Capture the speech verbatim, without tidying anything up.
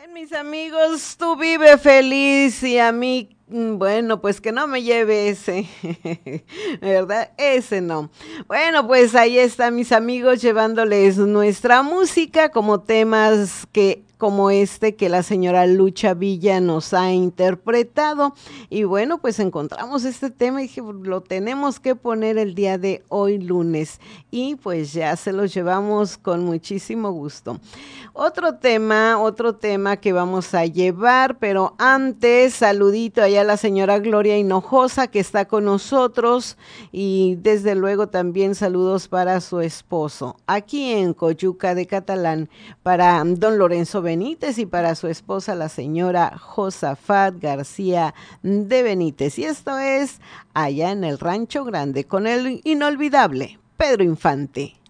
Mis amigos, tú vive feliz y a mí, mm, bueno, pues que no me lleve ese, ¿verdad? Ese no. Bueno, pues ahí están mis amigos llevándoles nuestra música como temas que como este que la señora Lucha Villa nos ha interpretado. Y bueno, pues encontramos este tema y dije, lo tenemos que poner el día de hoy lunes. Y pues ya se los llevamos con muchísimo gusto. Otro tema, otro tema que vamos a llevar, pero antes, saludito allá a la señora Gloria Hinojosa que está con nosotros y desde luego también saludos para su esposo, aquí en Coyuca de Catalán, para don Lorenzo Benítez y para su esposa, la señora Josafat García de Benítez. Y esto es allá en el Rancho Grande con el inolvidable Pedro Infante.